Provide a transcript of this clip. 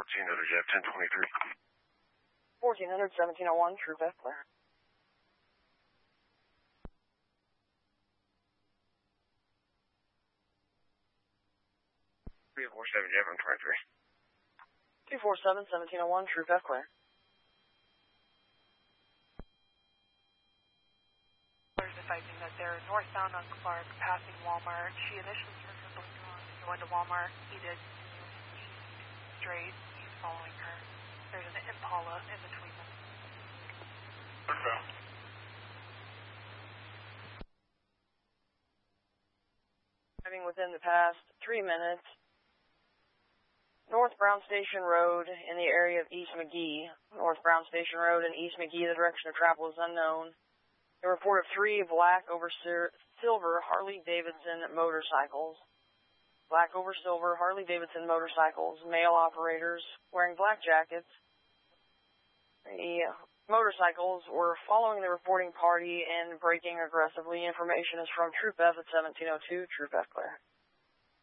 1400, Jeff, 1023. 1400, 1701, True F, clear. Jeff, I'm 23. 247, 1701, True F, clear. Advising that they're northbound on Clark, passing Walmart. She initially turned her blinker on to go into Walmart. He did straight. He's following her. There's an Impala in between them. Okay. Driving within the past 3 minutes, North Brown Station Road in the area of East McGee. North Brown Station Road in East McGee, the direction of travel is unknown. A report of 3 black over silver Harley-Davidson motorcycles. Black over silver Harley-Davidson motorcycles, male operators wearing black jackets. The motorcycles were following the reporting party and braking aggressively. Information is from Troop F at 1702, Troop F clear.